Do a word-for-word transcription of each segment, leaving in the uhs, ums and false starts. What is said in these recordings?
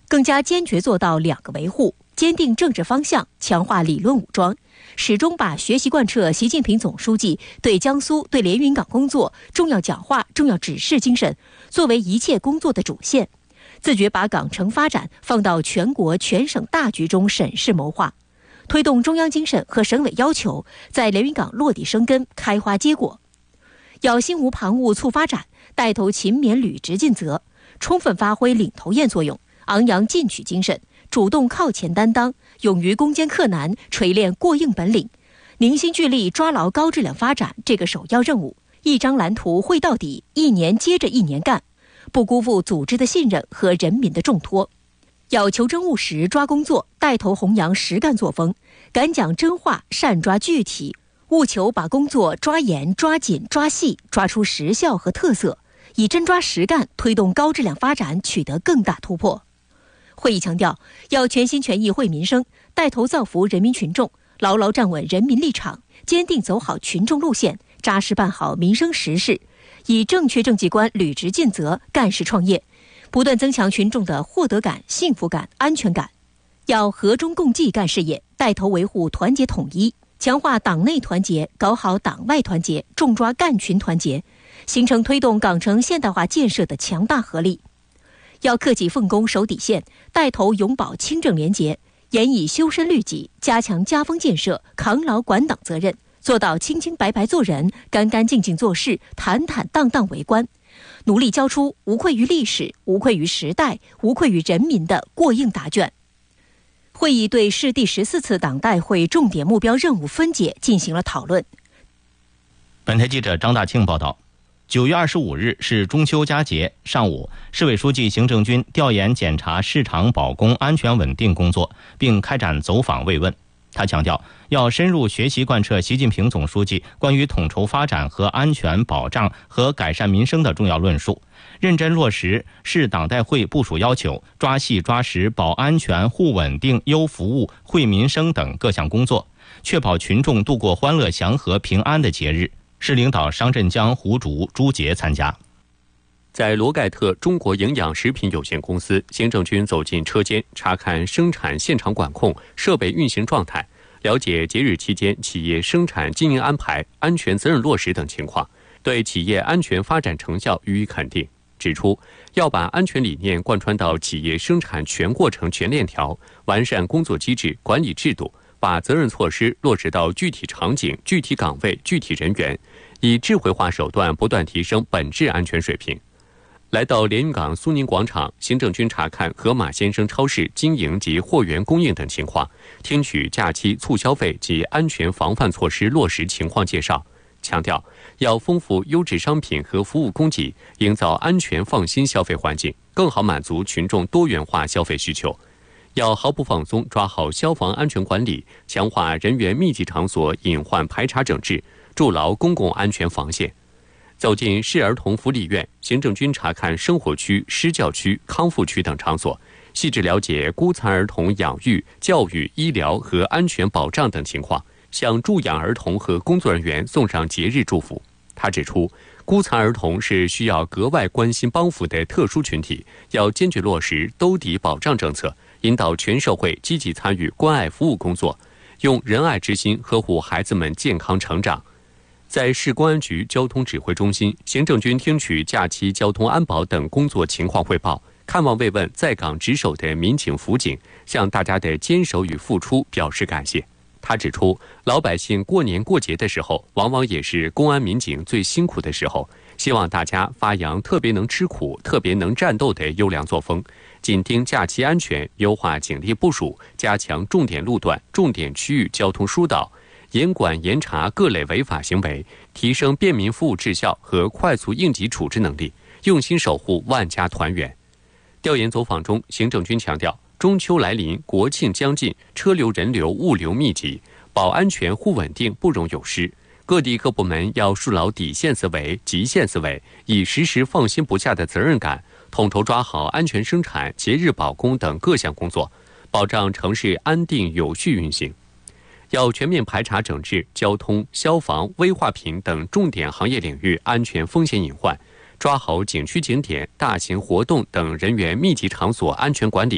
更加坚决做到两个维护，坚定政治方向，强化理论武装，始终把学习贯彻习近平总书记对江苏、对连云港工作重要讲话、重要指示精神作为一切工作的主线，自觉把港城发展放到全国全省大局中审视谋划，推动中央精神和省委要求在连云港落地生根、开花结果。要心无旁骛促发展，带头勤勉履职尽责，充分发挥领头雁作用，昂扬进取精神，主动靠前担当，勇于攻坚克难，锤炼过硬本领，凝心聚力抓牢高质量发展这个首要任务，一张蓝图绘到底，一年接着一年干，不辜负组织的信任和人民的重托。要求真务实抓工作，带头弘扬实干作风，敢讲真话，善抓具体，务求把工作抓严、抓紧、抓细，抓出实效和特色，以真抓实干推动高质量发展取得更大突破。会议强调，要全心全意惠民生，带头造福人民群众，牢牢站稳人民立场，坚定走好群众路线，扎实办好民生实事，以正确政绩观履职尽责，干事创业，不断增强群众的获得感、幸福感、安全感。要和衷共济干事业，带头维护团结统一，强化党内团结，搞好党外团结，重抓干群团结，形成推动港城现代化建设的强大合力。要克己奉公守底线，带头永保清正廉洁，严以修身律己，加强家风建设，扛牢管党责任，做到清清白白做人，干干净净做事，坦坦荡荡为官，努力交出无愧于历史、无愧于时代、无愧于人民的过硬答卷。会议对市第十四次党代会重点目标任务分解进行了讨论。 本台记者张大庆报道。九月二十五日是中秋佳节，上午，市委书记行政军调研检查市场保供安全稳定工作，并开展走访慰问。他强调，要深入学习贯彻习近平总书记关于统筹发展和安全保障和改善民生的重要论述，认真落实市党代会部署要求，抓细抓实保安全、护稳定、优服务、惠民生等各项工作，确保群众度过欢乐祥和平安的节日。市领导商振江、胡竹、朱杰参加。 在罗盖特中国营养食品有限公司，行政军走进车间，查看生产现场管控、设备运行状态，了解节日期间企业生产经营安排、安全责任落实等情况，对企业安全发展成效予以肯定。指出，要把安全理念贯穿到企业生产全过程全链条，完善工作机制、管理制度，把责任措施落实到具体场景、具体岗位、具体人员，以智慧化手段不断提升本质安全水平。来到连云港苏宁广场，行政军查看河马先生超市经营及货源供应等情况，听取假期促消费及安全防范措施落实情况介绍，强调要丰富优质商品和服务供给，营造安全放心消费环境，更好满足群众多元化消费需求。要毫不放松抓好消防安全管理，强化人员密集场所隐患排查整治，筑牢公共安全防线。走进市儿童福利院，行政军查看生活区、施教区、康复区等场所，细致了解孤残儿童养育、教育、医疗和安全保障等情况，向助养儿童和工作人员送上节日祝福。他指出，孤残儿童是需要格外关心帮扶的特殊群体，要坚决落实兜底保障政策，引导全社会积极参与关爱服务工作，用仁爱之心呵护孩子们健康成长。在市公安局交通指挥中心，行政军听取假期交通安保等工作情况汇报，看望慰问在岗值守的民警辅警，向大家的坚守与付出表示感谢。他指出，老百姓过年过节的时候，往往也是公安民警最辛苦的时候，希望大家发扬特别能吃苦、特别能战斗的优良作风，紧盯假期安全，优化警力部署，加强重点路段、重点区域交通疏导，严管严查各类违法行为，提升便民服务质效和快速应急处置能力，用心守护万家团圆。调研走访中，行政军强调，中秋来临，国庆将近，车流人流物流密集，保安全护稳定不容有失。各地各部门要树牢底线思维、极限思维，以时时放心不下的责任感，统筹抓好安全生产、节日保供等各项工作，保障城市安定有序运行。要全面排查整治交通、消防、危化品等重点行业领域安全风险隐患，抓好景区景点、大型活动等人员密集场所安全管理，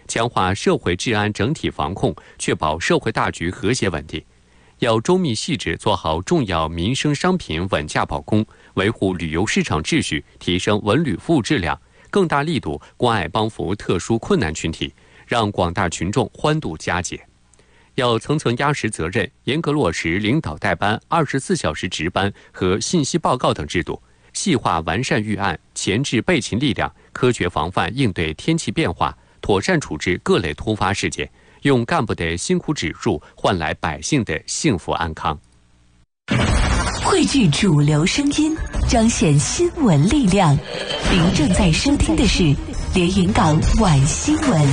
强化社会治安整体防控，确保社会大局和谐稳定。要周密细致做好重要民生商品稳价保供，维护旅游市场秩序，提升文旅服务质量，更大力度关爱帮扶特殊困难群体，让广大群众欢度佳节。要层层压实责任，严格落实领导带班、二十四小时值班和信息报告等制度，细化完善预案，前置备勤力量，科学防范应对天气变化，妥善处置各类突发事件，用干部的辛苦指数换来百姓的幸福安康。 汇聚主流声音，彰显新闻力量。您正在收听的是连云港晚新闻。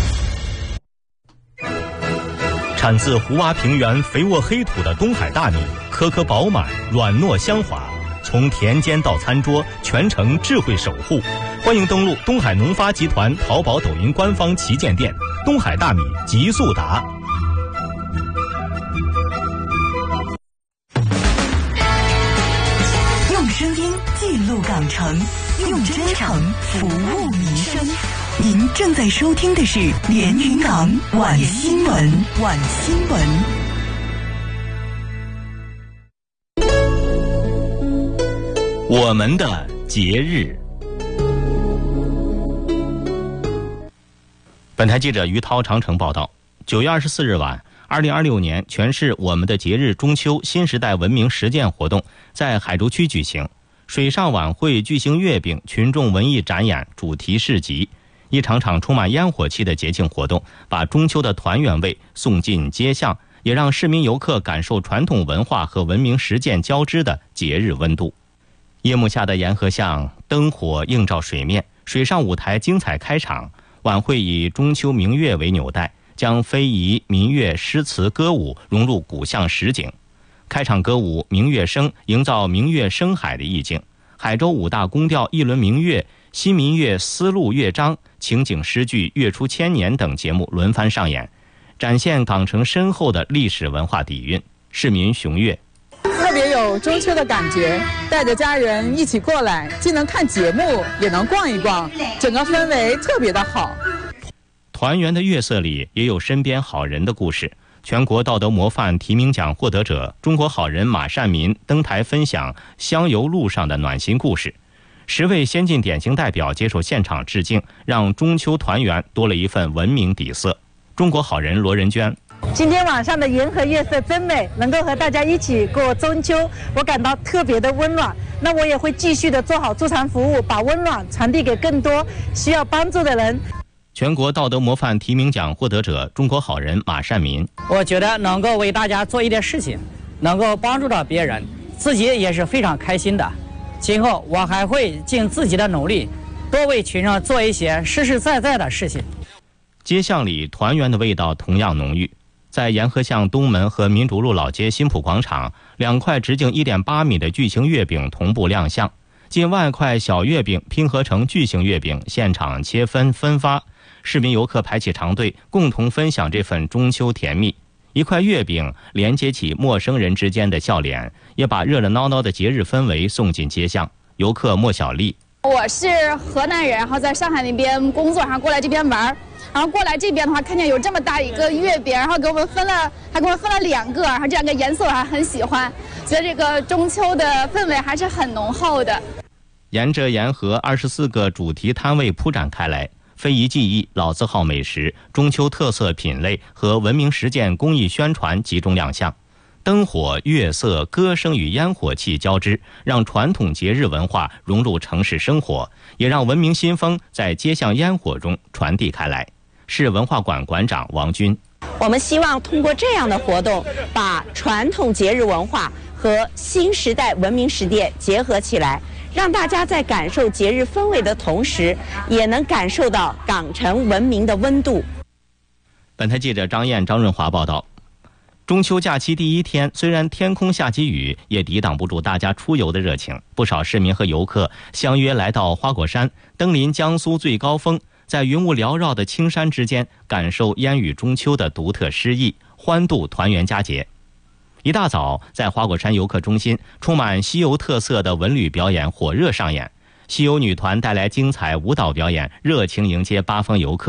产自胡洼平原肥沃黑土的东海大米，颗颗饱满，软糯香滑，从田间到餐桌，全程智慧守护。欢迎登录东海农发集团淘宝、抖音官方旗舰店，东海大米极速达。 用声音记录港城，用真诚服务民生。您正在收听的是连云港晚新闻，晚新闻。 我们的节日。 本台记者于涛长城报道，九月二十四日晚，二零二六年全市我们的节日中秋新时代文明实践活动在海珠区举行。水上晚会、巨型月饼、群众文艺展演、主题市集，一场场充满烟火气的节庆活动，把中秋的团圆味送进街巷，也让市民游客感受传统文化和文明实践交织的节日温度。夜幕下的沿河巷，灯火映照水面，水上舞台精彩开场。晚会以中秋明月为纽带，将非遗、民乐、诗词、歌舞融入古巷实景。开场歌舞《明月声》营造明月声海的意境，海州五大宫调一轮明月、新民乐丝路乐章、情景诗句《月出千年》等节目轮番上演，展现港城深厚的历史文化底蕴。市民熊月特别有中秋的感觉，带着家人一起过来，既能看节目，也能逛一逛，整个氛围特别的好。 团圆的月色里，也有身边好人的故事。全国道德模范提名奖获得者中国好人马善民登台分享香油路上的暖心故事。十位先进典型代表接受现场致敬，让中秋团圆多了一份文明底色。中国好人罗仁娟， 今天晚上的银河月色真美，能够和大家一起过中秋，我感到特别的温暖。那我也会继续的做好助残服务，把温暖传递给更多需要帮助的人。 全国道德模范提名奖获得者中国好人马善民， 我觉得能够为大家做一点事情，能够帮助到别人，自己也是非常开心的。今后我还会尽自己的努力，多为群众做一些实实在在的事情。 街巷里团圆的味道同样浓郁。在沿河巷东门和民主路老街新浦广场，两块直径 一点八米的巨型月饼同步亮相，近万块小月饼拼合成巨型月饼，现场切分分发。市民游客排起长队，共同分享这份中秋甜蜜。一块月饼连接起陌生人之间的笑脸，也把热热闹闹的节日氛围送进街巷。游客莫小丽， 我是河南人，然后在上海那边工作，然后过来这边玩，然后过来这边的话，看见有这么大一个月饼，然后给我们分了，还给我们分了两个，然后这两个颜色我还很喜欢，觉得这个中秋的氛围还是很浓厚的。 沿着沿河二十四个主题摊位铺展开来，非遗技艺、老字号美食、中秋特色品类和文明实践公益宣传集中亮相。灯火、月色、歌声与烟火气交织，让传统节日文化融入城市生活，也让文明新风在街巷烟火中传递开来。市文化馆馆长王军， 我们希望通过这样的活动，把传统节日文化和新时代文明实践结合起来，让大家在感受节日氛围的同时，也能感受到港城文明的温度。 本台记者张燕、张润华报道。中秋假期第一天，虽然天空下起雨，也抵挡不住大家出游的热情。不少市民和游客相约来到花果山，登临江苏最高峰，在云雾缭绕的青山之间，感受烟雨中秋的独特诗意，欢度团圆佳节。一大早，在花果山游客中心，充满西游特色的文旅表演火热上演。西游女团带来精彩舞蹈表演，热情迎接八方游客。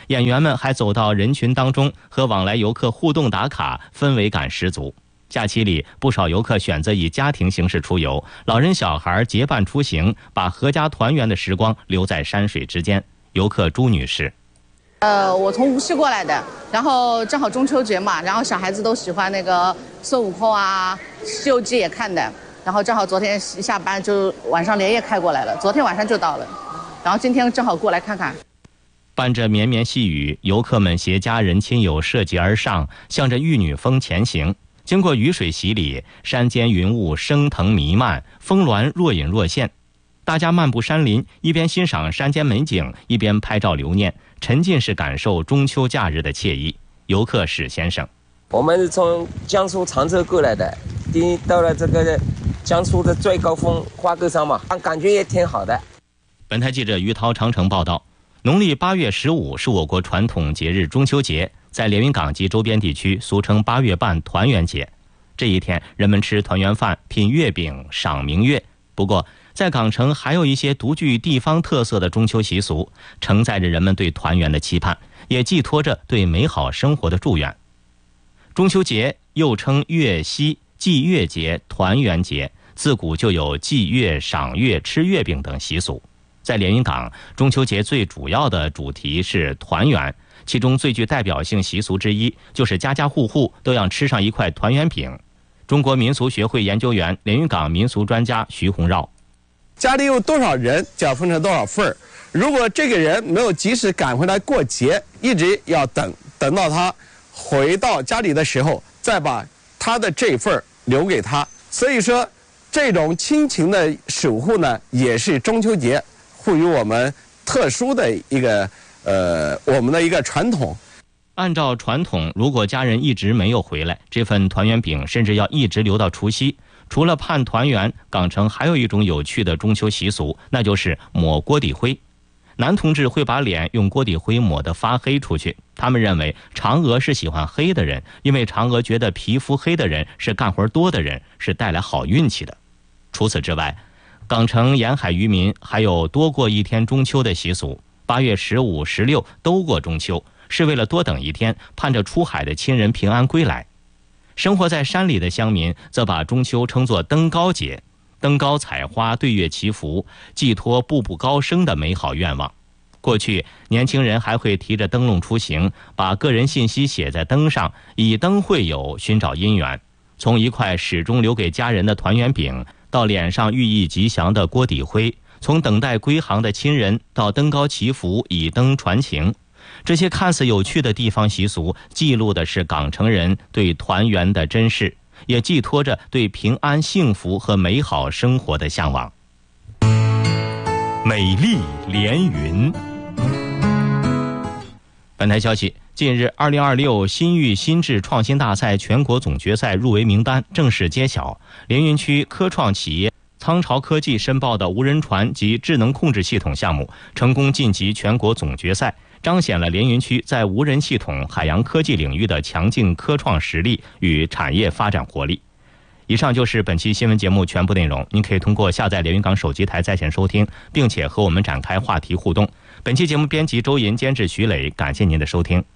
演员们还走到人群当中，和往来游客互动打卡，氛围感十足。假期里，不少游客选择以家庭形式出游，老人小孩结伴出行，把阖家团圆的时光留在山水之间。游客朱女士， 呃，我从无锡过来的，然后正好中秋节嘛，然后小孩子都喜欢那个孙悟空啊、西游记也看的，然后正好昨天一下班就晚上连夜开过来了，昨天晚上就到了，然后今天正好过来看看。 伴着绵绵细雨，游客们携家人亲友涉级而上，向着玉女峰前行。经过雨水洗礼，山间云雾升腾弥漫，峰峦若隐若现。大家漫步山林，一边欣赏山间美景，一边拍照留念，沉浸式感受中秋假日的惬意。游客史先生， 我们是从江苏常州过来的，第到了这个江苏的最高峰花果山嘛，感觉也挺好的。 本台记者于涛长城报道。农历八月十五是我国传统节日中秋节，在连云港及周边地区俗称八月半团圆节。这一天，人们吃团圆饭、品月饼、赏明月。不过，在港城还有一些独具地方特色的中秋习俗，承载着人们对团圆的期盼，也寄托着对美好生活的祝愿。中秋节又称月夕、祭月节、团圆节，自古就有祭月、赏月、吃月饼等习俗。在连云港，中秋节最主要的主题是团圆，其中最具代表性习俗之一就是家家户户都要吃上一块团圆饼。中国民俗学会研究员、连云港民俗专家徐洪绕， 家里有多少人就要分成多少份儿，如果这个人没有及时赶回来过节，一直要等等到他回到家里的时候，再把他的这份留给他。所以说，这种亲情的守护呢，也是中秋节赋予我们特殊的一个呃我们的一个传统。 按照传统，如果家人一直没有回来，这份团圆饼甚至要一直留到除夕。除了盼团圆，港城还有一种有趣的中秋习俗，那就是抹锅底灰。男同志会把脸用锅底灰抹得发黑出去，他们认为嫦娥是喜欢黑的人，因为嫦娥觉得皮肤黑的人是干活多的人，是带来好运气的。除此之外，港城沿海渔民还有多过一天中秋的习俗，八月十五、十六都过中秋，是为了多等一天，盼着出海的亲人平安归来。生活在山里的乡民则把中秋称作登高节，登高采花、对月祈福，寄托步步高升的美好愿望。过去，年轻人还会提着灯笼出行，把个人信息写在灯上，以灯会友，寻找姻缘。从一块始终留给家人的团圆饼，到脸上寓意吉祥的锅底灰，从等待归航的亲人到登高祈福，以灯传情。这些看似有趣的地方习俗，记录的是港城人对团圆的珍视，也寄托着对平安、幸福和美好生活的向往。 美丽连云。 本台消息，近日二零二六新域新智创新大赛全国总决赛入围名单正式揭晓，连云区科创企业苍潮科技申报的无人船及智能控制系统项目成功晋级全国总决赛，彰显了连云区在无人系统、海洋科技领域的强劲科创实力与产业发展活力。以上就是本期新闻节目全部内容，您可以通过下载连云港手机台在线收听，并且和我们展开话题互动。本期节目编辑周银，监制徐磊，感谢您的收听。